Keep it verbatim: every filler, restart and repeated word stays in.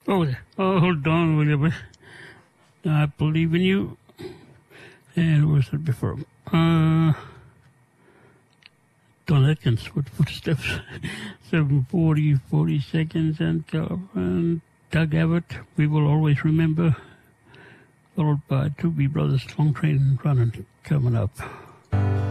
Oh, yeah. Oh, hold on, William. I believe in you. And who was it before? Uh, Don Atkins with Footsteps. seven forty, forty seconds. And, uh, and Doug Abbott, We Will Always Remember. Followed by Two B Brothers, Long Train Running, coming up.